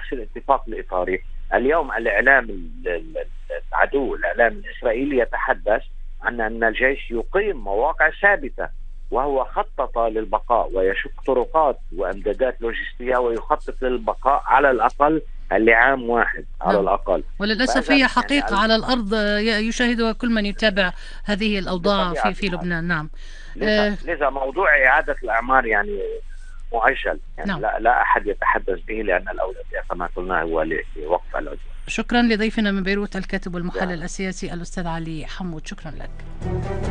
نفس الاتفاق الإطاري. اليوم الإعلام العدو، الإعلام الإسرائيلي، يتحدث عن أن الجيش يقيم مواقع ثابتة، وهو خطط للبقاء ويشق طرقات وامدادات لوجستية ويخطط للبقاء على الأقل لعام واحد على الأقل. وللأسف هي حقيقة على الأرض يشاهدها كل من يتابع هذه الأوضاع في لبنان. نعم. لذا موضوع إعادة الأعمار يعني مؤجل، يعني نعم. لا أحد يتحدث به، لأن الأولوية كما قلنا هو لوقف العدوان. شكرا لضيفنا من بيروت الكاتب والمحلل السياسي الأستاذ علي حمود، شكرا لك.